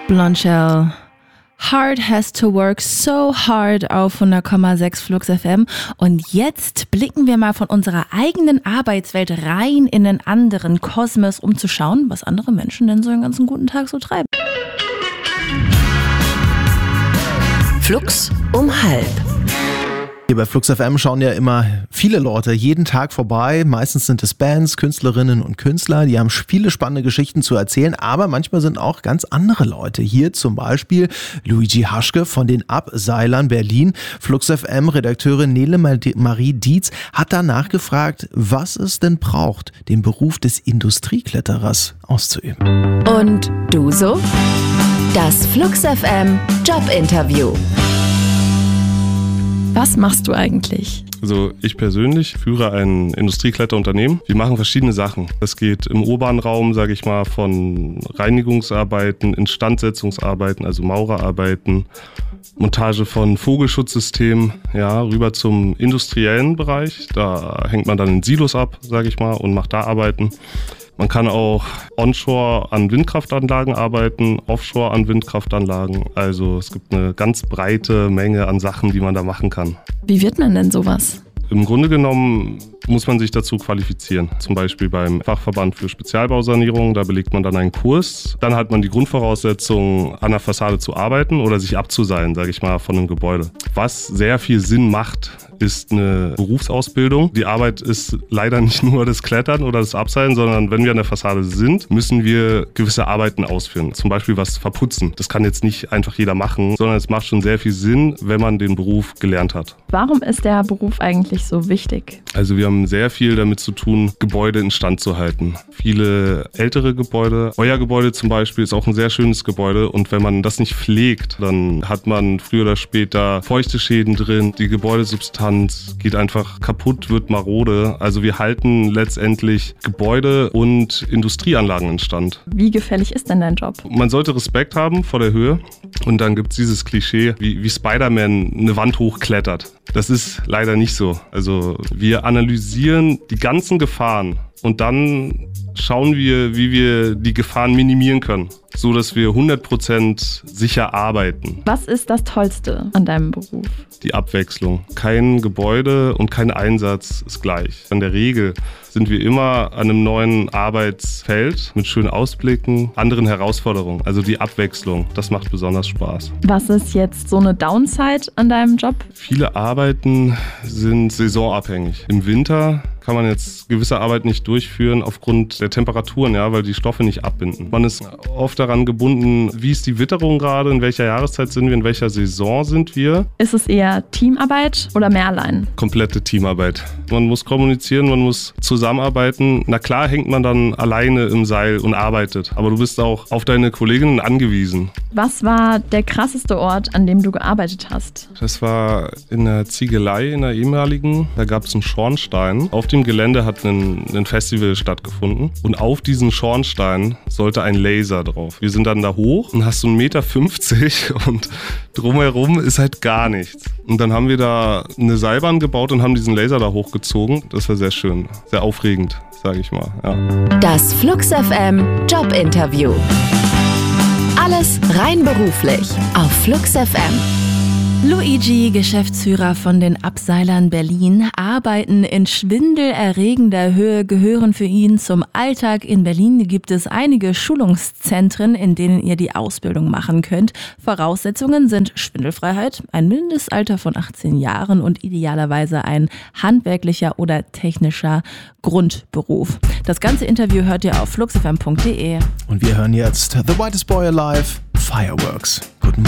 Blondshell. Hard has to work so hard auf 100,6 Flux FM. Und jetzt blicken wir mal von unserer eigenen Arbeitswelt rein in einen anderen Kosmos, um zu schauen, was andere Menschen denn so einen ganzen guten Tag so treiben. Flux um halb. Hier bei Flux FM schauen ja immer viele Leute jeden Tag vorbei. Meistens sind es Bands, Künstlerinnen und Künstler, die haben viele spannende Geschichten zu erzählen, aber manchmal sind auch ganz andere Leute. Hier zum Beispiel Luigi Haschke von den Abseilern Berlin. Flux FM Redakteurin Nele Marie Dietz hat danach gefragt, was es denn braucht, den Beruf des Industriekletterers auszuüben. Und du so? Das Flux FM Jobinterview. Was machst du eigentlich? Also ich persönlich führe ein Industriekletterunternehmen. Wir machen verschiedene Sachen. Es geht im urbanen Raum, sage ich mal, von Reinigungsarbeiten, Instandsetzungsarbeiten, also Maurerarbeiten, Montage von Vogelschutzsystemen, ja, rüber zum industriellen Bereich. Da hängt man dann in Silos ab, sage ich mal, und macht da Arbeiten. Man kann auch onshore an Windkraftanlagen arbeiten, offshore an Windkraftanlagen. Also es gibt eine ganz breite Menge an Sachen, die man da machen kann. Wie wird man denn sowas? Im Grunde genommen muss man sich dazu qualifizieren. Zum Beispiel beim Fachverband für Spezialbausanierung, da belegt man dann einen Kurs. Dann hat man die Grundvoraussetzung, an der Fassade zu arbeiten oder sich abzuseilen, sage ich mal, von einem Gebäude. Was sehr viel Sinn macht, ist eine Berufsausbildung. Die Arbeit ist leider nicht nur das Klettern oder das Abseilen, sondern wenn wir an der Fassade sind, müssen wir gewisse Arbeiten ausführen. Zum Beispiel was verputzen. Das kann jetzt nicht einfach jeder machen, sondern es macht schon sehr viel Sinn, wenn man den Beruf gelernt hat. Warum ist der Beruf eigentlich so wichtig? Also wir haben sehr viel damit zu tun, Gebäude instand zu halten. Viele ältere Gebäude, euer Gebäude zum Beispiel ist auch ein sehr schönes Gebäude und wenn man das nicht pflegt, dann hat man früher oder später feuchte Schäden drin, die Gebäudesubstanz geht einfach kaputt, wird marode. Also wir halten letztendlich Gebäude und Industrieanlagen instand. Wie gefährlich ist denn dein Job? Man sollte Respekt haben vor der Höhe und dann gibt es dieses Klischee, wie Spider-Man eine Wand hochklettert. Das ist leider nicht so. Also wir analysieren die ganzen Gefahren und dann schauen wir, wie wir die Gefahren minimieren können, so dass wir 100% sicher arbeiten. Was ist das Tollste an deinem Beruf? Die Abwechslung. Kein Gebäude und kein Einsatz ist gleich. In der Regel sind wir immer an einem neuen Arbeitsfeld mit schönen Ausblicken, anderen Herausforderungen. Also die Abwechslung, das macht besonders Spaß. Was ist jetzt so eine Downside an deinem Job? Viele Arbeiten sind saisonabhängig. Im Winter kann man jetzt gewisse Arbeiten nicht durchführen aufgrund der Temperaturen, ja, weil die Stoffe nicht abbinden. Man ist oft daran gebunden, wie ist die Witterung gerade, in welcher Jahreszeit sind wir, in welcher Saison sind wir. Ist es eher Teamarbeit oder mehr allein? Komplette Teamarbeit. Man muss kommunizieren, man muss zusammenarbeiten. Na klar hängt man dann alleine im Seil und arbeitet, aber du bist auch auf deine Kolleginnen angewiesen. Was war der krasseste Ort, an dem du gearbeitet hast? Das war in der Ziegelei, in der ehemaligen. Da gab es einen Schornstein. Auf dem Gelände hat ein Festival stattgefunden und auf diesen Schornstein sollte ein Laser drauf. Wir sind dann da hoch und hast so 1,50 Meter und drumherum ist halt gar nichts. Und dann haben wir da eine Seilbahn gebaut und haben diesen Laser da hochgezogen. Das war sehr schön, sehr aufregend, sage ich mal. Ja. Das Flux FM Jobinterview. Alles rein beruflich auf Flux FM. Luigi, Geschäftsführer von den Abseilern Berlin, Arbeiten in schwindelerregender Höhe gehören für ihn zum Alltag. In Berlin gibt es einige Schulungszentren, in denen ihr die Ausbildung machen könnt. Voraussetzungen sind Schwindelfreiheit, ein Mindestalter von 18 Jahren und idealerweise ein handwerklicher oder technischer Grundberuf. Das ganze Interview hört ihr auf fluxfm.de. Und wir hören jetzt The Whitest Boy Alive, Fireworks. Guten Morgen.